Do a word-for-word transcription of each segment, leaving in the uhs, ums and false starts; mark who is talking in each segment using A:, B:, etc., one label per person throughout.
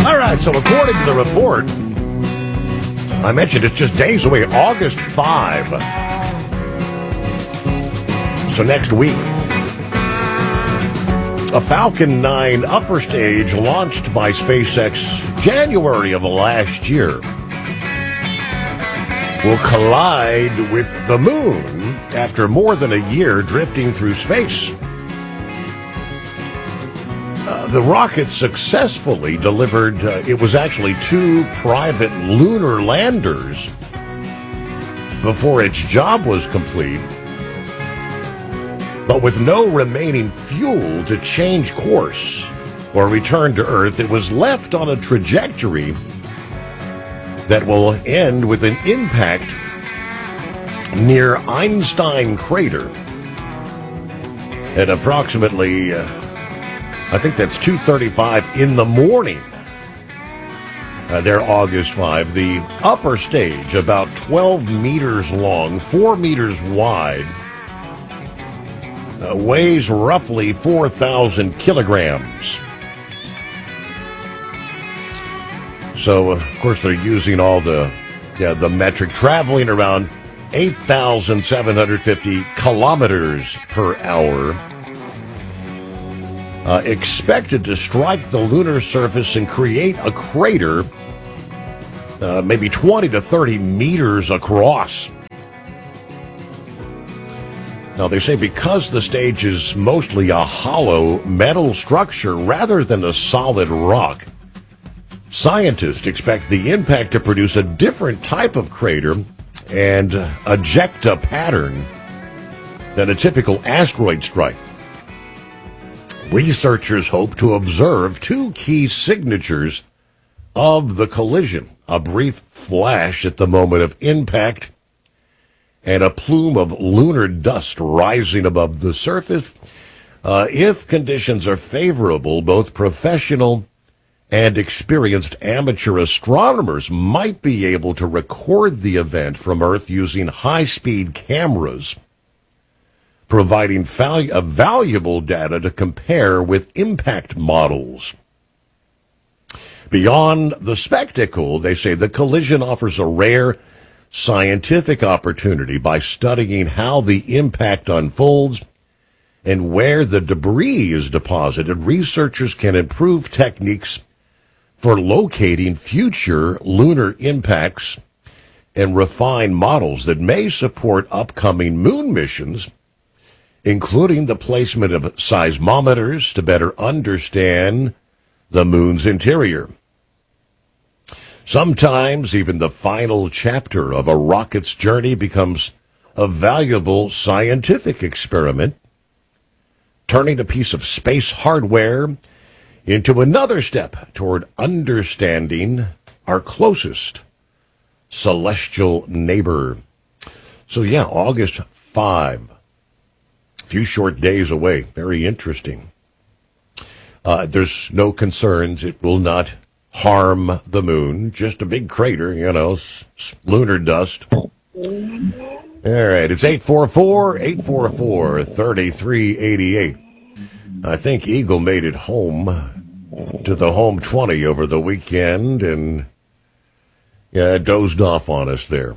A: All right, so according to the report, I mentioned it's just days away, August fifth. So next week, a Falcon nine upper stage launched by SpaceX January of last year will collide with the moon after more than a year drifting through space. Uh, the rocket successfully delivered, uh, it was actually two private lunar landers before its job was complete, but with no remaining fuel to change course or return to Earth. It was left on a trajectory that will end with an impact near Einstein Crater at approximately, uh, I think that's two thirty-five in the morning. Uh, there, August fifth. The upper stage, about twelve meters long, four meters wide, uh, weighs roughly four thousand kilograms. So, uh, of course, they're using all the yeah, the metric, traveling around eight thousand seven hundred fifty kilometers per hour. Uh, expected to strike the lunar surface and create a crater uh, maybe twenty to thirty meters across. Now, they say because the stage is mostly a hollow metal structure rather than a solid rock, scientists expect the impact to produce a different type of crater and ejecta pattern than a typical asteroid strike. Researchers hope to observe two key signatures of the collision: a brief flash at the moment of impact and a plume of lunar dust rising above the surface. Uh, if conditions are favorable, both professional and experienced amateur astronomers might be able to record the event from Earth using high-speed cameras, providing val- uh, valuable data to compare with impact models. Beyond the spectacle, they say the collision offers a rare scientific opportunity. By studying how the impact unfolds and where the debris is deposited, researchers can improve techniques for locating future lunar impacts and refine models that may support upcoming moon missions, including the placement of seismometers to better understand the moon's interior. Sometimes even the final chapter of a rocket's journey becomes a valuable scientific experiment, turning a piece of space hardware into another step toward understanding our closest celestial neighbor. So yeah, August fifth. Few short days away. Very interesting. Uh, there's no concerns. It will not harm the moon. Just a big crater, you know, s- s- lunar dust. All right. It's eight four four, eight four four, three three eight eight. I think Eagle made it home to the home twenty over the weekend and yeah, dozed off on us there.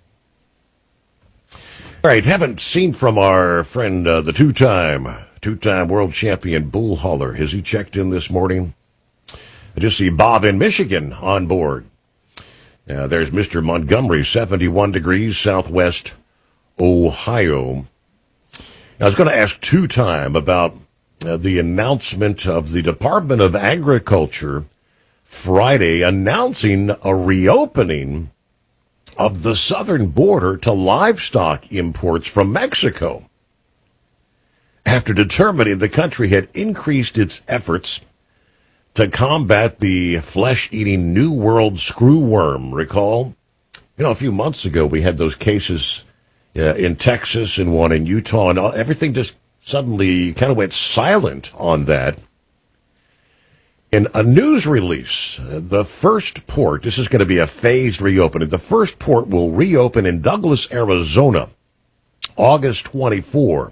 A: All right, haven't seen from our friend, uh, the two-time, two-time world champion bull hauler. Has he checked in this morning? I just see Bob in Michigan on board. Uh, there's Mister Montgomery, seventy-one degrees, southwest Ohio. I was going to ask two-time about uh, the announcement of the Department of Agriculture Friday announcing a reopening of the southern border to livestock imports from Mexico, after determining the country had increased its efforts to combat the flesh-eating New World screwworm. Recall, you know, a few months ago we had those cases uh, in Texas and one in Utah, and all, everything just suddenly kind of went silent on that. In a news release, the first port, this is going to be a phased reopening, the first port will reopen in Douglas, Arizona, August twenty-fourth,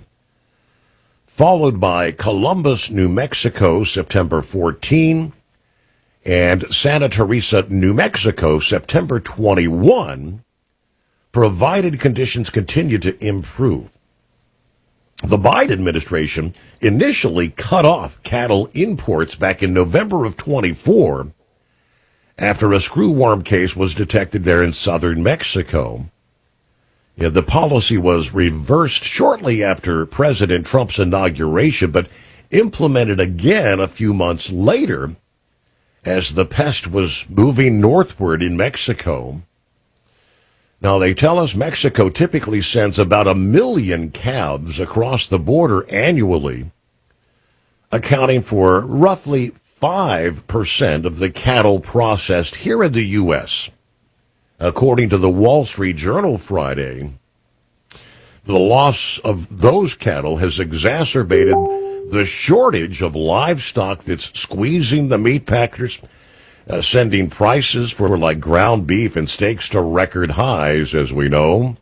A: followed by Columbus, New Mexico, September fourteenth, And Santa Teresa, New Mexico, September twenty-first, provided conditions continue to improve. The Biden administration initially cut off cattle imports back in November of twenty-four after a screwworm case was detected there in southern Mexico. Yeah, the policy was reversed shortly after President Trump's inauguration, but implemented again a few months later as the pest was moving northward in Mexico. Now, they tell us Mexico typically sends about a million calves across the border annually, accounting for roughly five percent of the cattle processed here in the U S. According to the Wall Street Journal Friday, the loss of those cattle has exacerbated the shortage of livestock that's squeezing the meat packers, uh, sending prices for like ground beef and steaks to record highs, as we know.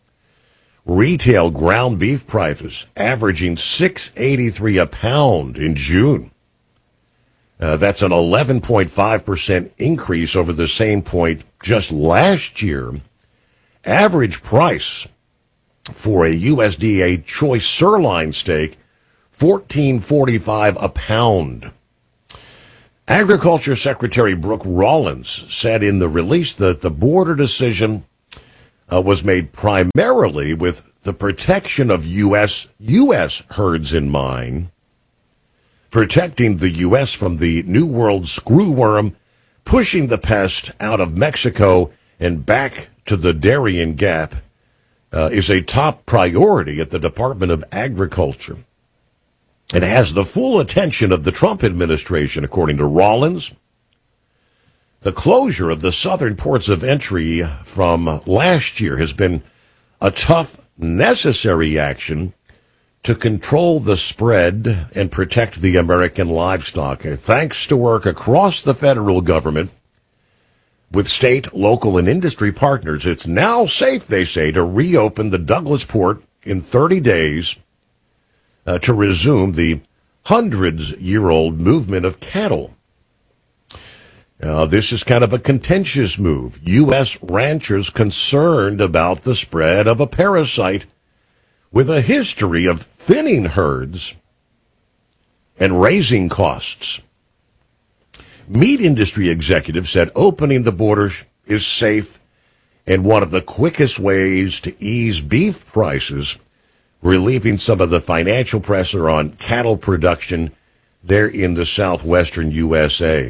A: Retail ground beef prices averaging six dollars and eighty-three cents a pound in June. Uh, that's an eleven point five percent increase over the same point just last year. Average price for a U S D A choice sirloin steak, fourteen forty-five a pound. Agriculture Secretary Brooke Rollins said in the release that the border decision uh, was made primarily with the protection of U S U S herds in mind, protecting the U S from the New World screwworm, pushing the pest out of Mexico and back to the Darien Gap uh, is a top priority at the Department of Agriculture. It has the full attention of the Trump administration, according to Rollins. The closure of the southern ports of entry from last year has been a tough, necessary action to control the spread and protect the American livestock. Thanks to work across the federal government with state, local, and industry partners, it's now safe, they say, to reopen the Douglas port in thirty days uh, to resume the hundreds-year-old movement of cattle. Uh, this is kind of a contentious move. U S ranchers concerned about the spread of a parasite with a history of thinning herds and raising costs. Meat industry executives said opening the border is safe and one of the quickest ways to ease beef prices, relieving some of the financial pressure on cattle production there in the southwestern U S A.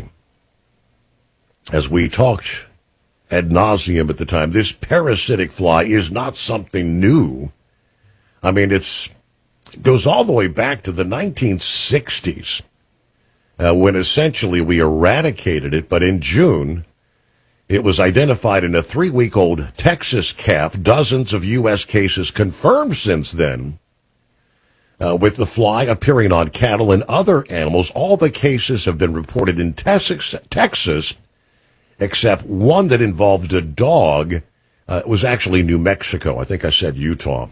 A: As we talked ad nauseum at the time, this parasitic fly is not something new. I mean, it's, it goes all the way back to the nineteen sixties, uh, when essentially we eradicated it. But in June, it was identified in a three-week-old Texas calf. Dozens of U S cases confirmed since then, uh, with the fly appearing on cattle and other animals. All the cases have been reported in Texas, Texas, except one that involved a dog. Uh, it was actually New Mexico. I think I said Utah.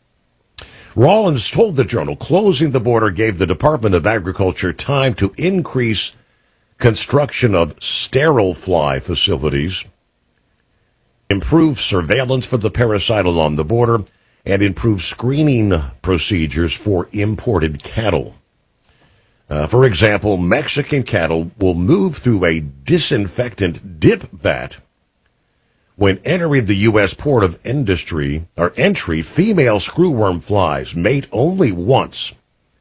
A: Rollins told the Journal closing the border gave the Department of Agriculture time to increase construction of sterile fly facilities, improve surveillance for the parasite along the border, and improve screening procedures for imported cattle. Uh, for example, Mexican cattle will move through a disinfectant dip vat when entering the U S port of industry or entry. Female screwworm flies mate only once,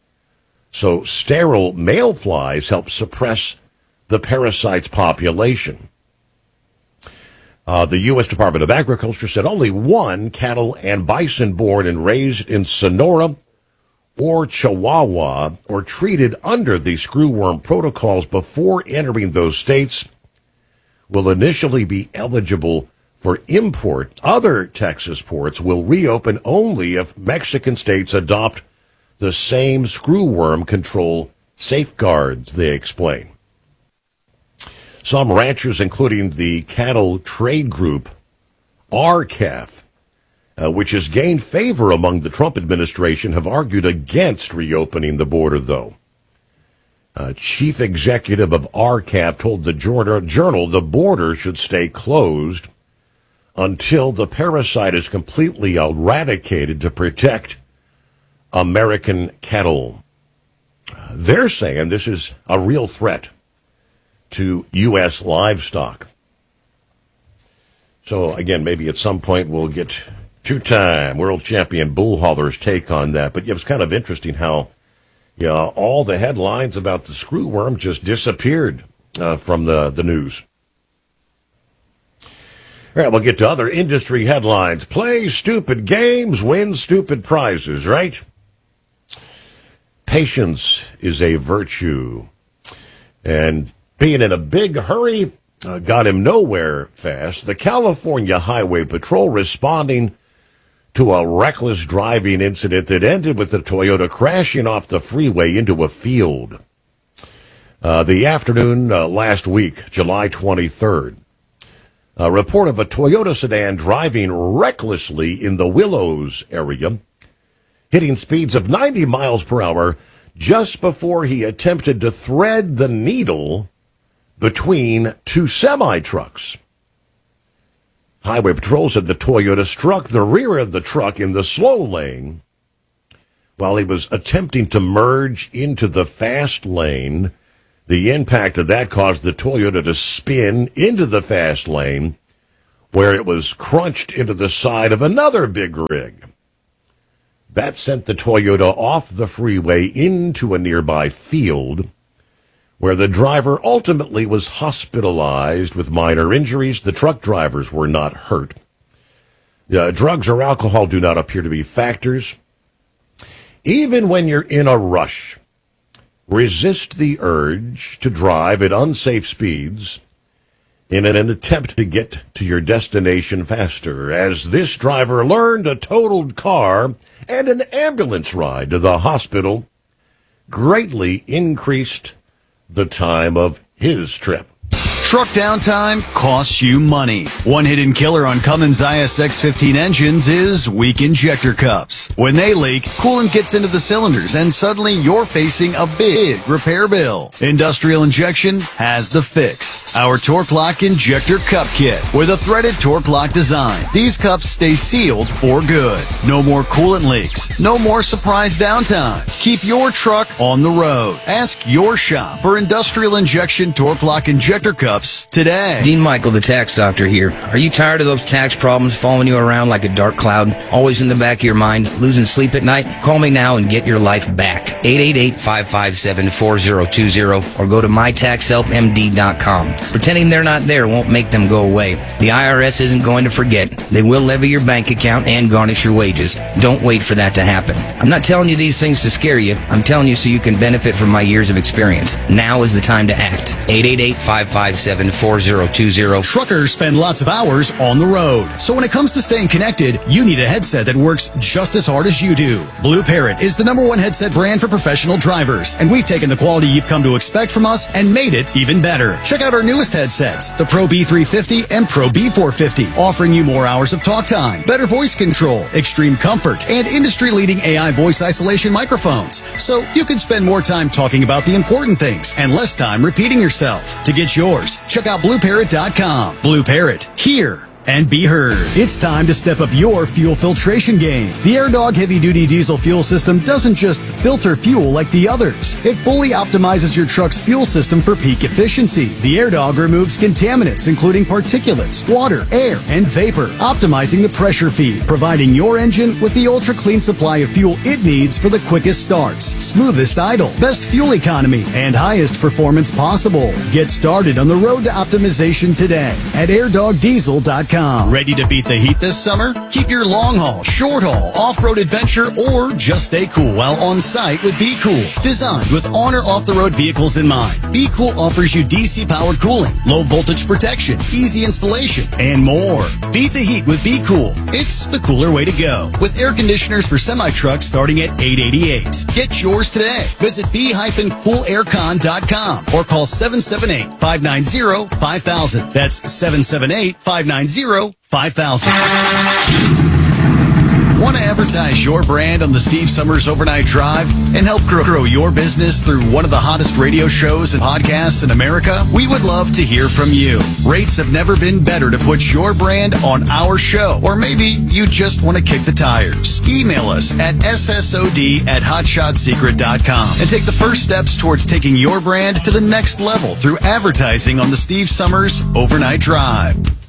A: so sterile male flies help suppress the parasite's population. Uh, the U S Department of Agriculture said only one cattle and bison born and raised in Sonora or Chihuahua or treated under the screwworm protocols before entering those states will initially be eligible for import. Other Texas ports will reopen only if Mexican states adopt the same screwworm control safeguards, they explain. Some ranchers, including the cattle trade group R C A F, uh, which has gained favor among the Trump administration, have argued against reopening the border, though. Uh, chief executive of R C A F told the Journal the border should stay closed until the parasite is completely eradicated to protect American cattle. They're saying this is a real threat to U S livestock. So, again, maybe at some point we'll get two-time world champion bull hauler's take on that. But yeah, it was kind of interesting how yeah, all the headlines about the screwworm just disappeared uh, from the, the news. All right, we'll get to other industry headlines. Play stupid games, win stupid prizes, right? Patience is a virtue. And being in a big hurry uh, got him nowhere fast. The California Highway Patrol responding to a reckless driving incident that ended with the Toyota crashing off the freeway into a field. Uh, the afternoon uh, last week, July twenty-third, a report of a Toyota sedan driving recklessly in the Willows area, hitting speeds of ninety miles per hour just before he attempted to thread the needle between two semi-trucks. Highway Patrol said the Toyota struck the rear of the truck in the slow lane while he was attempting to merge into the fast lane. The impact of that caused the Toyota to spin into the fast lane, where it was crunched into the side of another big rig. That sent the Toyota off the freeway into a nearby field, where the driver ultimately was hospitalized with minor injuries. The truck drivers were not hurt. Uh, drugs or alcohol do not appear to be factors. Even when you're in a rush, resist the urge to drive at unsafe speeds in an attempt to get to your destination faster, as this driver learned a totaled car and an ambulance ride to the hospital greatly increased the time of his trip.
B: Truck downtime costs you money. One hidden killer on Cummins I S X fifteen engines is weak injector cups. When they leak, coolant gets into the cylinders and suddenly you're facing a big repair bill. Industrial Injection has the fix. Our Torque Lock Injector Cup Kit with a threaded Torque Lock design. These cups stay sealed for good. No more coolant leaks. No more surprise downtime. Keep your truck on the road. Ask your shop for Industrial Injection Torque Lock Injector Cups today.
C: Dean Michael, the tax doctor here. Are you tired of those tax problems following you around like a dark cloud, always in the back of your mind, losing sleep at night? Call me now and get your life back. eight eight eight, five five seven, four zero two zero or go to my tax help M D dot com. Pretending they're not there won't make them go away. The I R S isn't going to forget. They will levy your bank account and garnish your wages. Don't wait for that to happen. I'm not telling you these things to scare you. I'm telling you so you can benefit from my years of experience. Now is the time to act. eight eight eight, five five seven, four zero two zero.
B: Truckers spend lots of hours on the road. So when it comes to staying connected, you need a headset that works just as hard as you do. Blue Parrot is the number one headset brand for professional drivers, and we've taken the quality you've come to expect from us and made it even better. Check out our newest headsets, the Pro B three fifty and Pro B four fifty, offering you more hours of talk time, better voice control, extreme comfort, and industry-leading A I voice isolation microphones. So you can spend more time talking about the important things and less time repeating yourself. To get yours, check out blue parrot dot com. Blue Parrot, here and be heard. It's time to step up your fuel filtration game. The AirDog heavy-duty diesel fuel system doesn't just filter fuel like the others. It fully optimizes your truck's fuel system for peak efficiency. The AirDog removes contaminants, including particulates, water, air, and vapor, optimizing the pressure feed, providing your engine with the ultra-clean supply of fuel it needs for the quickest starts, smoothest idle, best fuel economy, and highest performance possible. Get started on the road to optimization today at air dog diesel dot com. Ready to beat the heat this summer? Keep your long haul, short haul, off-road adventure, or just stay cool while on site with Be Cool. Designed with on or off-the-road vehicles in mind, Be Cool offers you D C-powered cooling, low voltage protection, easy installation, and more. Beat the heat with Be Cool. It's the cooler way to go. With air conditioners for semi-trucks starting at eight hundred eighty-eight dollars. Get yours today. Visit be cool aircon dot com or call seven seven eight, five nine zero, five thousand. That's seven seven eight, five nine zero, five thousand. Want to advertise your brand on the Steve Summers Overnight Drive and help grow, grow your business through one of the hottest radio shows and podcasts in America? We would love to hear from you. Rates have never been better to put your brand on our show. Or maybe you just want to kick the tires. Email us at S S O D at hotshot secret dot com and take the first steps towards taking your brand to the next level through advertising on the Steve Summers Overnight Drive.